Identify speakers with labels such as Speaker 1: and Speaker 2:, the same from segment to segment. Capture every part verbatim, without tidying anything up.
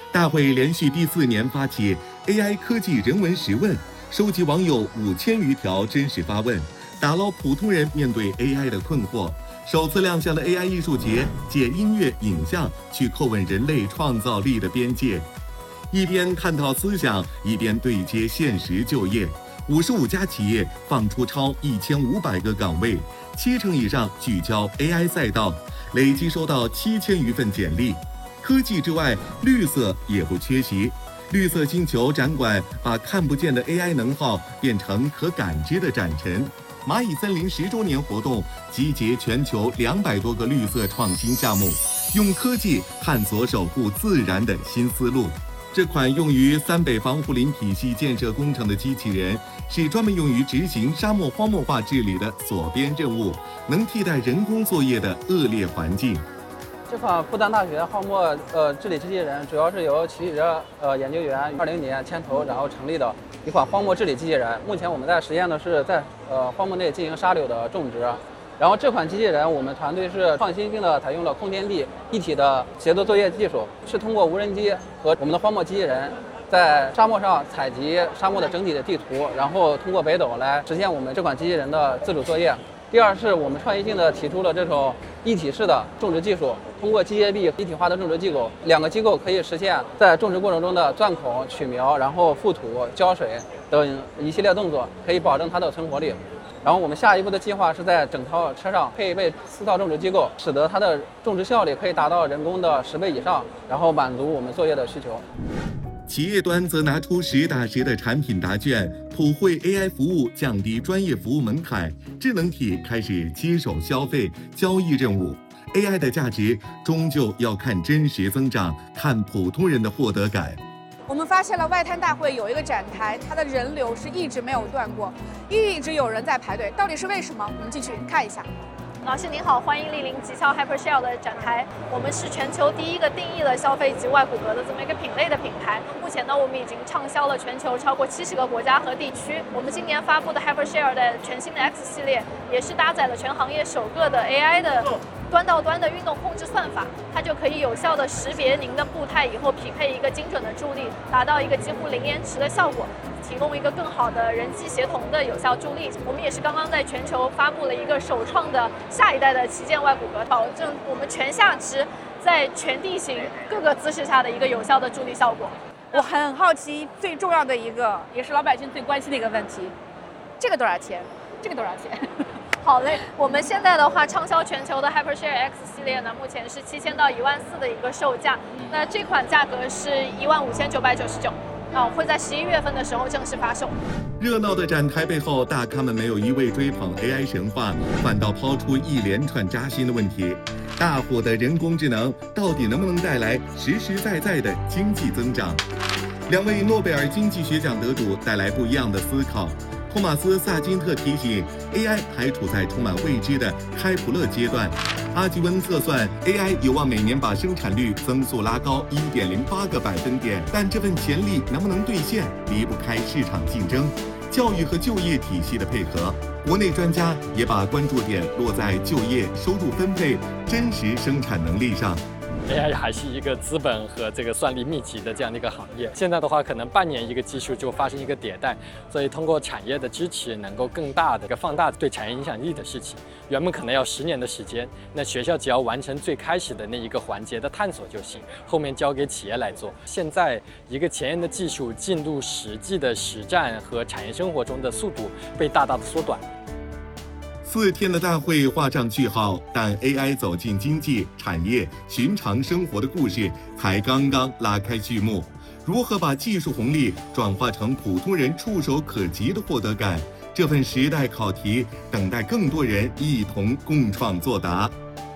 Speaker 1: 大会连续第四年发起 A I 科技人文实问，收集网友五千余条真实发问，打捞普通人面对 A I 的困惑。首次亮相的 A I 艺术节，借音乐、影像去叩问人类创造力的边界，一边探讨思想，一边对接现实就业。五十五家企业放出超一千五百个岗位，七成以上聚焦 A I 赛道，累计收到七千余份简历。科技之外，绿色也不缺席。绿色星球展馆把看不见的 A I 能耗变成可感知的展陈。蚂蚁森林十周年活动集结全球两百多个绿色创新项目，用科技探索守护自然的新思路。这款用于三北防护林体系建设工程的机器人，是专门用于执行沙漠荒漠化治理的所编任务，能替代人工作业的恶劣环境。
Speaker 2: 这款复旦大学荒漠呃治理机器人，主要是由齐宇哲呃研究员二零年牵头，然后成立的一款荒漠治理机器人。目前我们在实验的是在呃荒漠内进行沙柳的种植。然后这款机器人，我们团队是创新性的采用了空天地一体的协作作业技术，是通过无人机和我们的荒漠机器人，在沙漠上采集沙漠的整体的地图，然后通过北斗来实现我们这款机器人的自主作业。第二是我们创新性的提出了这种一体式的种植技术，通过机械臂一体化的种植机构，两个机构可以实现在种植过程中的钻孔、取苗、然后覆土、浇水等一系列动作，可以保证它的存活率。然后我们下一步的计划是在整套车上配备四套种植机构，使得它的种植效率可以达到人工的十倍以上，然后满足我们作业的需求。
Speaker 1: 企业端则拿出实打实的产品答卷，普惠 A I 服务，降低专业服务门槛，智能体开始接手消费交易任务。A I 的价值终究要看真实增长，看普通人的获得感。
Speaker 3: 我们发现了外滩大会有一个展台，它的人流是一直没有断过，一直有人在排队，到底是为什么？我们进去看一下。
Speaker 4: 老师您好，欢迎莅临极效 HyperShare 的展台。我们是全球第一个定义了消费级外骨骼的这么一个品类的品牌。目前呢，我们已经畅销了全球超过七十个国家和地区。我们今年发布的 HyperShare 的全新的 X 系列，也是搭载了全行业首个的 A I 的端到端的运动控制算法，它就可以有效的识别您的步态以后匹配一个精准的助力，达到一个几乎零延迟的效果，提供一个更好的人机协同的有效助力。我们也是刚刚在全球发布了一个首创的下一代的旗舰外骨骼，保证我们全下肢在全地形各个姿势下的一个有效的助力效果。
Speaker 3: 我很好奇，最重要的一个，也是老百姓最关心的一个问题，这个多少钱？这个多少钱？
Speaker 4: 好嘞，我们现在的话，畅销全球的 HyperShare X 系列呢，目前是七千到一万四的一个售价。那这款价格是一万五千九百九十九，啊，会在十一月份的时候正式发售。
Speaker 1: 热闹的展台背后，大咖们没有一味追捧 A I 神话，反倒抛出一连串扎心的问题。大火的人工智能到底能不能带来实实在在的经济增长？两位诺贝尔经济学奖得主带来不一样的思考。托马斯·萨金特提醒 ，A I 还处在充满未知的开普勒阶段。阿吉温测算 ，A I 有望每年把生产率增速拉高一点零八个百分点，但这份潜力能不能兑现，离不开市场竞争、教育和就业体系的配合。国内专家也把关注点落在就业、收入分配、真实生产能力上。
Speaker 5: A I 还是一个资本和这个算力密集的这样的一个行业，现在的话可能半年一个技术就发生一个迭代，所以通过产业的支持，能够更大的一个放大对产业影响力的事情，原本可能要十年的时间，那学校只要完成最开始的那一个环节的探索就行，后面交给企业来做。现在一个前沿的技术进入实际的实战和产业生活中的速度被大大的缩短。
Speaker 1: 四天的大会画上句号，但 A I 走进经济、产业、寻常生活的故事才刚刚拉开序幕。如何把技术红利转化成普通人触手可及的获得感？这份时代考题，等待更多人一同共创作答。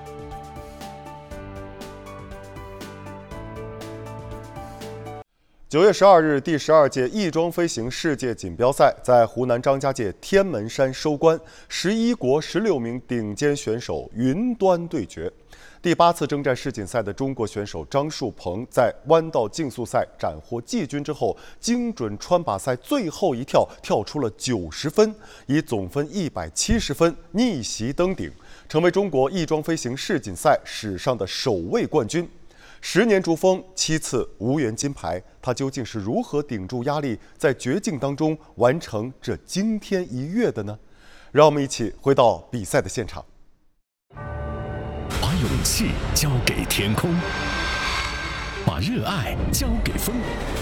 Speaker 6: 九月十二日，第十二届翼装飞行世界锦标赛在湖南张家界天门山收官，十一国十六名顶尖选手云端对决。第八次征战世锦赛的中国选手张树鹏在弯道竞速赛斩获季军之后，精准穿靶赛最后一跳跳出了九十分，以总分一百七十分逆袭登顶，成为中国翼装飞行世锦赛史上的首位冠军。 十年珠峰，七次无缘金牌，他究竟是如何顶住压力，在绝境当中完成这惊天一跃的呢？让我们一起回到比赛的现场。
Speaker 7: 把勇气交给天空，把热爱交给风。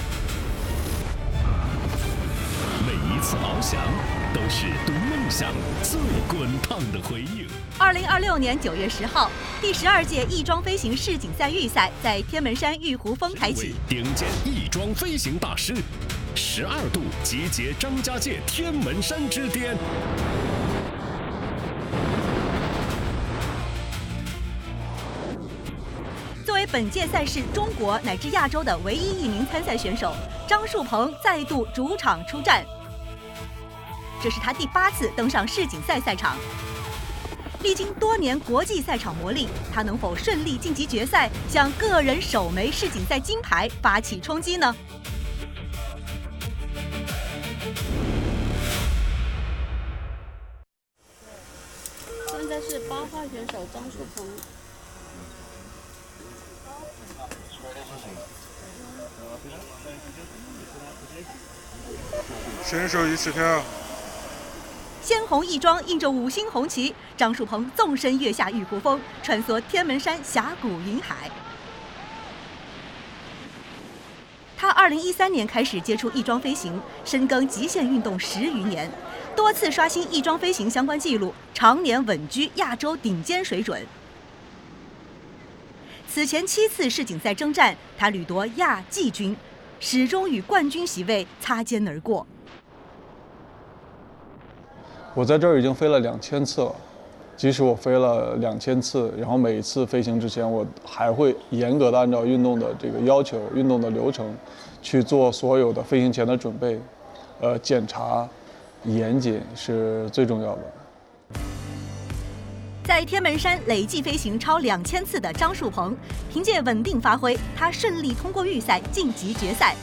Speaker 7: 每一次翱翔，都是对梦想最滚烫的回应。
Speaker 8: 二零二六年九月十号，第十二届翼装飞行世锦赛预赛在天门山玉湖峰开启。
Speaker 7: 顶尖翼装飞行大师，十二度集结张家界天门山之巅。
Speaker 8: 作为本届赛事中国乃至亚洲的唯一一名参赛选手，张树鹏再度主场出战。这是他第八次登上世锦赛赛场。历经多年国际赛场磨砺，他能否顺利晋级决赛，向个人首枚世锦赛金牌发起冲击呢？
Speaker 9: 现在是八号选手张树鹏。
Speaker 10: 选手一起跳。
Speaker 8: 鲜红翼装印着五星红旗，张树鹏纵身跃下玉湖峰，穿梭天门山峡谷云海。他二零一三年开始接触翼装飞行，深耕极限运动十余年，多次刷新翼装飞行相关纪录，常年稳居亚洲顶尖水准。此前七次世锦赛征战，他屡夺亚季军，始终与冠军席位擦肩而过。
Speaker 11: 我在这儿已经飞了两千次了，即使我飞了两千次，然后每一次飞行之前，我还会严格的按照运动的这个要求、运动的流程，去做所有的飞行前的准备，呃，检查、严谨是最重要的。
Speaker 8: 在天门山累计飞行超两千次的张树鹏，凭借稳定发挥，他顺利通过预赛晋级决赛。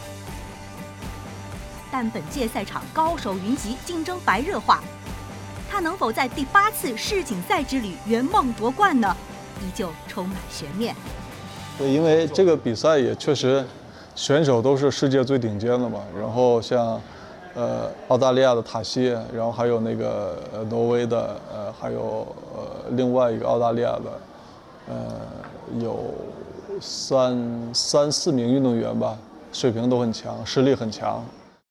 Speaker 8: 但本届赛场高手云集，竞争白热化。他能否在第八次世锦赛之旅圆梦夺冠呢？依旧充满悬念。
Speaker 11: 对，因为这个比赛也确实，选手都是世界最顶尖的嘛。然后像，呃，澳大利亚的塔西，然后还有那个呃挪威的，呃，还有呃另外一个澳大利亚的，呃，有三三四名运动员吧，水平都很强，实力很强。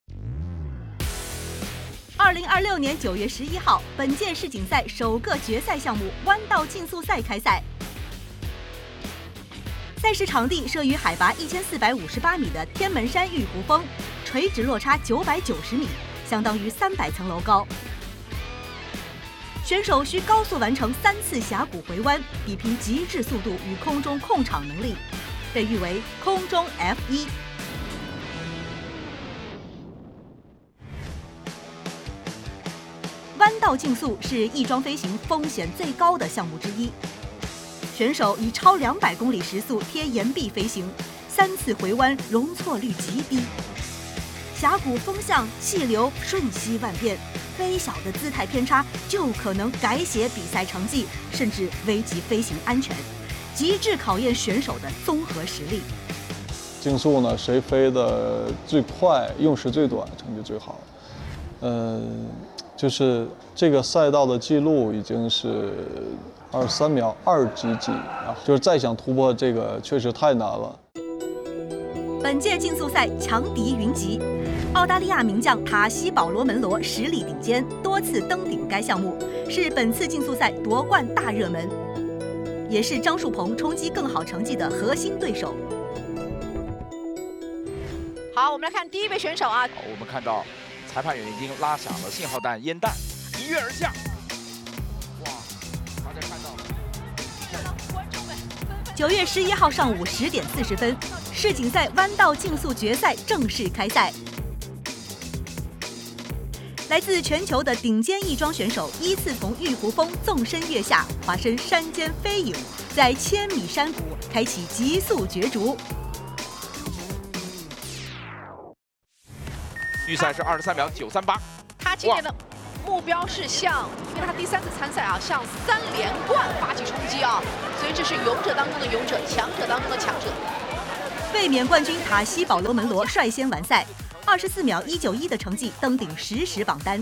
Speaker 8: 二零二六年九月十一号，本届世锦赛首个决赛项目弯道竞速赛开赛。赛事场地设于海拔一千四百五十八米的天门山玉湖峰，垂直落差九百九十米，相当于三百层楼高。选手需高速完成三次峡谷回弯，比拼极致速度与空中控场能力，被誉为空中 F 一。弯道竞速是翼装飞行风险最高的项目之一，选手以超两百公里时速贴岩壁飞行，三次回弯容错率极低。峡谷风向、气流瞬息万变，微小的姿态偏差就可能改写比赛成绩，甚至危及飞行安全，极致考验选手的综合实力。
Speaker 11: 竞速呢，谁飞得最快，用时最短，成绩最好。嗯、呃。就是这个赛道的记录已经是二十三秒二几几啊，就是再想突破这个确实太难了。
Speaker 8: 本届竞速赛强敌云集，澳大利亚名将塔西保罗门罗实力顶尖，多次登顶该项目，是本次竞速赛夺冠大热门，也是张树鹏冲击更好成绩的核心对手。
Speaker 3: 好，我们来看第一位选手啊，
Speaker 12: 我们看到。裁判员已经拉响了信号弹，烟弹一跃而下。哇，大家看到了。
Speaker 8: 九月十一号上午十点四十分，世锦赛弯道竞速决赛正式开赛。来自全球的顶尖翼装选手依次从玉湖峰纵身跃下，化身山间飞影，在千米山谷开启极速角逐。
Speaker 12: 预赛是二十三秒九三八，
Speaker 3: 他今年的
Speaker 10: 目标是向，因为他第三次参赛啊，向三连冠发起冲击啊，所以这是勇者当中的勇者，强者当中的强者。
Speaker 8: 卫冕冠军塔西保罗门罗率先完赛，二十四秒一九一的成绩登顶实时榜单。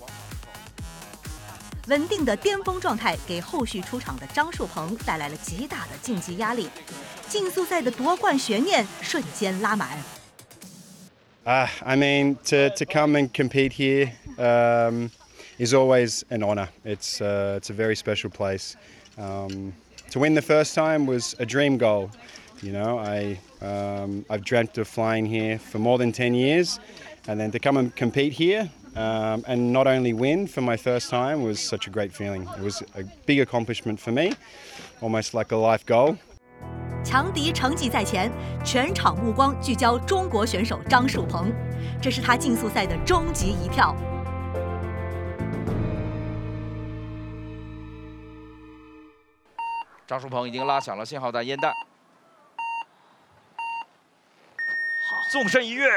Speaker 8: 稳定的巅峰状态给后续出场的张树鹏带来了极大的竞技压力，竞速赛的夺冠悬念瞬间拉满。
Speaker 13: Uh, I mean, to, to come and compete here um, is always an honour. It's, uh, it's a very special place. Um, to win the first time was a dream goal. You know, I, um, I've dreamt of flying here for more than ten years, and then to come and compete here um, and not only win for my first time was such a great feeling. It was a big accomplishment for me, almost like a life goal.
Speaker 8: 强敌成绩在前，全场目光聚焦中国选手张树鹏，这是他竞速赛的终极一票。
Speaker 12: 张树鹏已经拉响了信号弹烟弹，纵身一跃，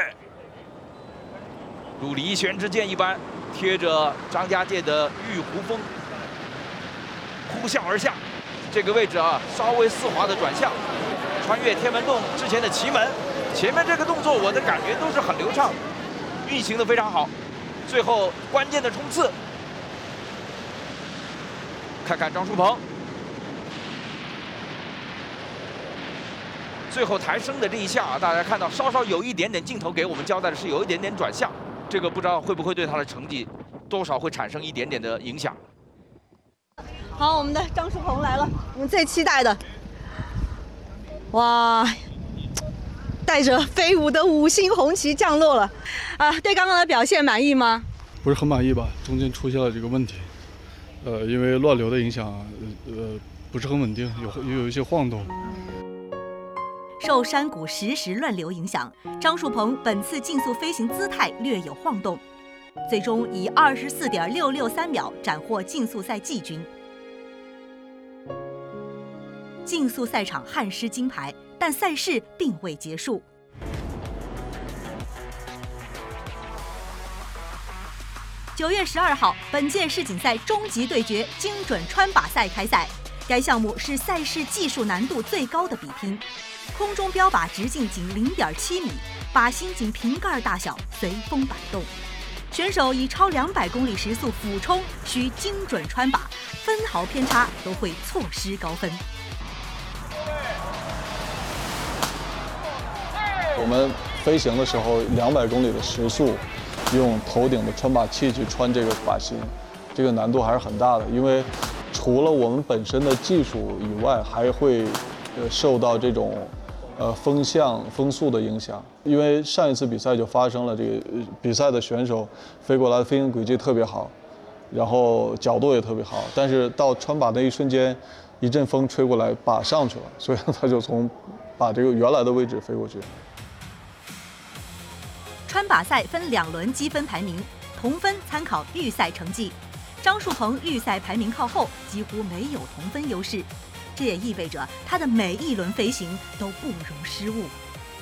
Speaker 12: 如离弦之箭一般，贴着张家界的玉湖峰呼啸而下。这个位置啊，稍微丝滑的转向，穿越天文洞之前的旗门，前面这个动作我的感觉都是很流畅，运行的非常好。最后关键的冲刺，看看张树鹏。 最后抬升的这一下啊，大家看到稍稍有一点点镜头给我们交代的是有一点点转向，这个不知道会不会对他的成绩多少会产生一点点的影响。
Speaker 14: 好，我们的张树鹏来了，我们最期待的，哇，带着飞舞的五星红旗降落了，啊，对刚刚的表现满意吗？
Speaker 11: 不是很满意吧，中间出现了这个问题，呃，因为乱流的影响，呃，不是很稳定，有有一些晃动。
Speaker 8: 受山谷实时乱流影响，张树鹏本次竞速飞行姿态略有晃动，最终以二十四点六六三秒斩获竞速赛季军。竞速赛场憾失金牌，但赛事并未结束。九月十二号，本届世锦赛终极对决精准穿靶赛开赛，该项目是赛事技术难度最高的比拼。 空中标靶直径仅零点七米，靶心仅瓶盖大小，随风摆动。选手以超两百公里时速俯冲，需精准穿靶，分毫偏差都会错失高分。
Speaker 11: 我们飞行的时候，两百公里的时速，用头顶的穿靶器去穿这个靶心，这个难度还是很大的，因为除了我们本身的技术以外，还会呃受到这种。 呃，风向、风速的影响，因为上一次比赛就发生了这个比赛的选手飞过来的飞行轨迹特别好，然后角度也特别好，但是到穿靶的一瞬间，一阵风吹过来，靶上去了，所以他就从把这个原来的位置飞过去。
Speaker 8: 穿靶赛分两轮积分排名，同分参考预赛成绩。张树鹏预赛排名靠后，几乎没有同分优势。 这也意味着他的每一轮飞行都不容失误。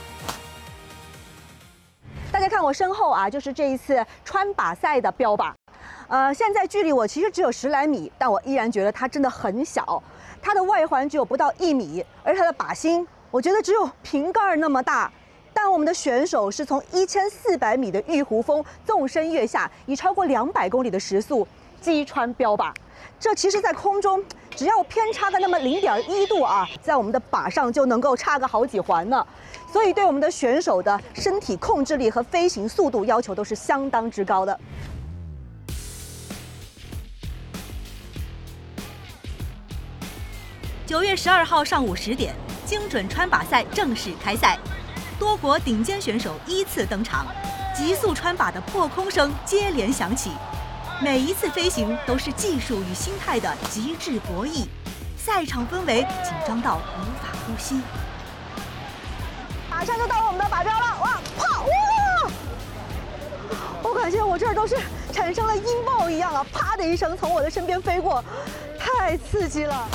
Speaker 14: 大家看我身后啊，就是这一次穿靶赛的标靶。呃，现在距离我其实只有十来米，但我依然觉得它真的很小。它的外环只有不到一米，而它的靶心，我觉得只有瓶盖那么大。但我们的选手是从一千四百米的玉湖峰纵身跃下，以超过两百公里的时速击穿标靶。 这其实，在空中只要偏差个那么零点一度啊，在我们的靶上就能够差个好几环呢。所以，对我们的选手的身体控制力和飞行速度要求都是相当之高的。
Speaker 8: 九月十二号上午十点，精准穿靶赛正式开赛，多国顶尖选手依次登场，急速穿靶的破空声接连响起。 每一次飞行都是技术与心态的极致博弈，赛场氛围紧张到无法呼吸。
Speaker 14: 马上就到了我们的靶标了，哇，啪，哇！我感觉我这儿都是产生了音爆一样啊，啪的一声从我的身边飞过，太刺激了。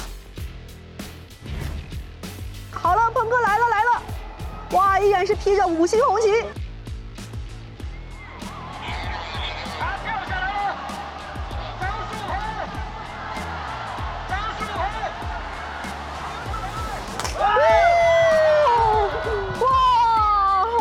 Speaker 14: 好了，鹏哥来了来了，哇，依然是披着五星红旗。